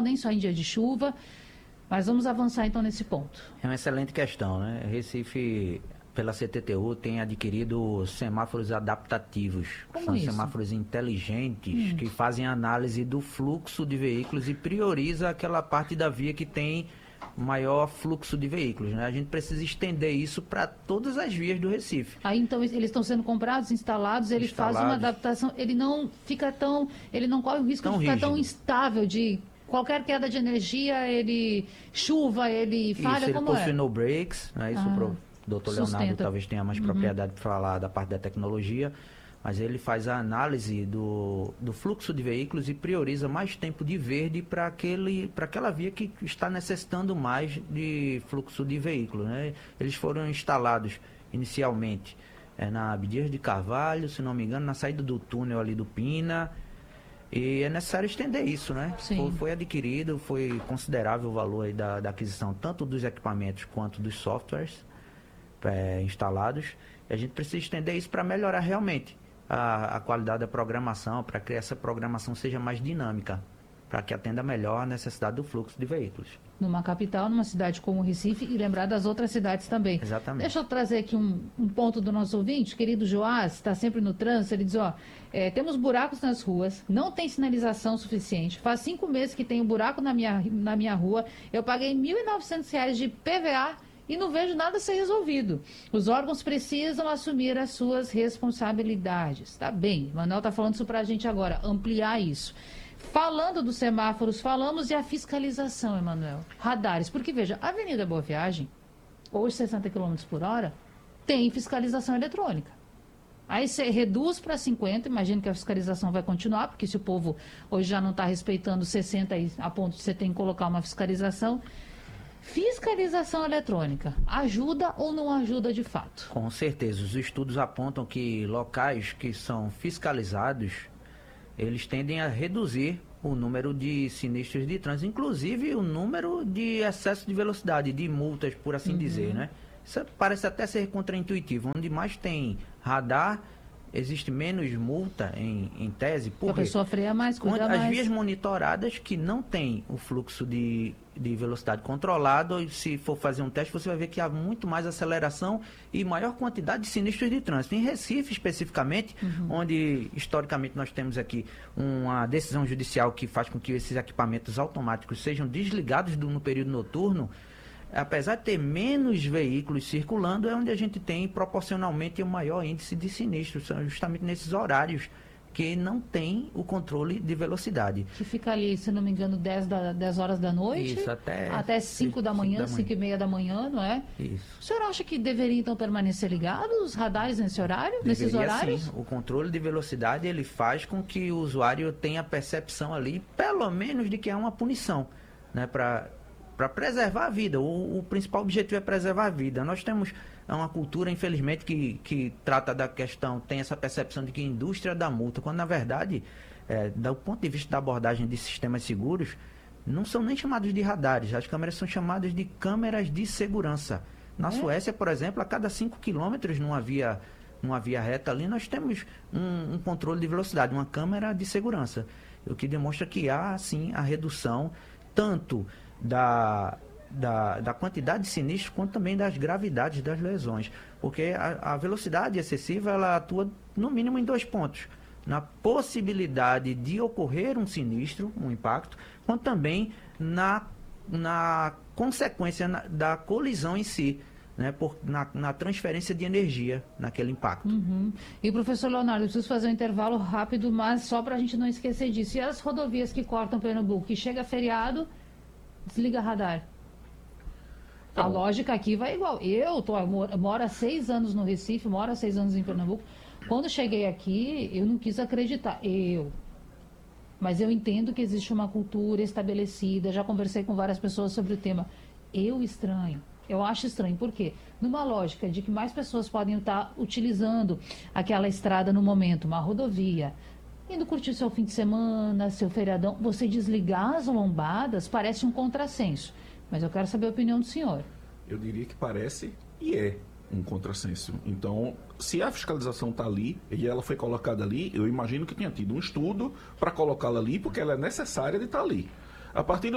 nem só em dia de chuva. Mas vamos avançar então nesse ponto. É uma excelente questão, né? Recife, pela CTTU, tem adquirido semáforos adaptativos. Como São isso? semáforos inteligentes que fazem análise do fluxo de veículos e prioriza aquela parte da via que tem maior fluxo de veículos, né? A gente precisa estender isso para todas as vias do Recife. Aí então eles estão sendo comprados, instalados, ele faz uma adaptação, ele não corre o risco de ficar tão instável, de qualquer queda de energia, chuva, ele falha, isso, como ele possui no brakes, né? Isso o doutor Leonardo talvez tenha mais propriedade para falar da parte da tecnologia, mas ele faz a análise do fluxo de veículos e prioriza mais tempo de verde para aquela via que está necessitando mais de fluxo de veículos, né? Eles foram instalados inicialmente na Abdias de Carvalho, se não me engano, na saída do túnel ali do Pina, e é necessário estender isso, né? Foi adquirido, foi considerável o valor aí da aquisição, tanto dos equipamentos quanto dos softwares instalados. E a gente precisa estender isso para melhorar realmente a qualidade da programação, para que essa programação seja mais dinâmica, para que atenda melhor a necessidade do fluxo de veículos. Numa capital, numa cidade como Recife, e lembrar das outras cidades também. Exatamente. Deixa eu trazer aqui um ponto do nosso ouvinte, querido Joás, está sempre no trânsito, ele diz, temos buracos nas ruas, não tem sinalização suficiente, faz 5 meses que tem um buraco na minha rua, eu paguei R$ 1.900 de PVA e não vejo nada ser resolvido. Os órgãos precisam assumir as suas responsabilidades. Tá bem, Manuel está falando isso para a gente agora, ampliar isso. Falando dos semáforos, falamos e a fiscalização, Emanuel. Radares, porque veja, a Avenida Boa Viagem, hoje 60 km por hora, tem fiscalização eletrônica. Aí você reduz para 50, imagino que a fiscalização vai continuar, porque se o povo hoje já não está respeitando 60 a ponto de você ter que colocar uma fiscalização. Fiscalização eletrônica, ajuda ou não ajuda de fato? Com certeza, os estudos apontam que locais que são fiscalizados, eles tendem a reduzir o número de sinistros de trânsito, inclusive o número de excesso de velocidade, de multas, por assim dizer, né? Isso parece até ser contraintuitivo. Onde mais tem radar, existe menos multa em tese. A pessoa freia mais, cuida mais. As vias monitoradas que não tem o fluxo de velocidade controlado, e se for fazer um teste, você vai ver que há muito mais aceleração e maior quantidade de sinistros de trânsito. Em Recife, especificamente, onde historicamente nós temos aqui uma decisão judicial que faz com que esses equipamentos automáticos sejam desligados no período noturno, apesar de ter menos veículos circulando, é onde a gente tem proporcionalmente o maior índice de sinistros, são justamente nesses horários que não tem o controle de velocidade. Que fica ali, se não me engano, 10 horas da noite, isso, até 5 da manhã, 5 e meia da manhã, não é? Isso. O senhor acha que deveriam então permanecer ligados os radares nesses horários? Sim. O controle de velocidade ele faz com que o usuário tenha a percepção ali, pelo menos, de que há uma punição, né, para preservar a vida. O principal objetivo é preservar a vida. Nós temos uma cultura, infelizmente, que trata da questão, tem essa percepção de que a indústria dá multa, quando na verdade, do ponto de vista da abordagem de sistemas seguros, não são nem chamados de radares, as câmeras são chamadas de câmeras de segurança. Na Suécia, por exemplo, a cada 5 quilômetros numa via reta ali, nós temos um controle de velocidade, uma câmera de segurança, o que demonstra que há, sim, a redução tanto da quantidade de sinistros, quanto também das gravidades das lesões. Porque a velocidade excessiva, ela atua no mínimo em 2 pontos. Na possibilidade de ocorrer um sinistro, um impacto, quanto também na consequência da colisão em si, né, na transferência de energia naquele impacto. E professor Leonardo, eu preciso fazer um intervalo rápido, mas só para a gente não esquecer disso. E as rodovias que cortam Pernambuco, que chega feriado, desliga radar. A lógica aqui vai igual. Eu moro há 6 anos no Recife, moro há 6 anos em Pernambuco. Quando cheguei aqui, eu não quis acreditar. Mas eu entendo que existe uma cultura estabelecida. Já conversei com várias pessoas sobre o tema. Eu acho estranho. Por quê? Numa lógica de que mais pessoas podem estar utilizando aquela estrada no momento, uma rodovia, indo curtir seu fim de semana, seu feriadão, você desligar as lombadas parece um contrassenso. Mas eu quero saber a opinião do senhor. Eu diria que parece e é um contrassenso. Então, se a fiscalização está ali e ela foi colocada ali, eu imagino que tenha tido um estudo para colocá-la ali, porque ela é necessária de estar ali. A partir do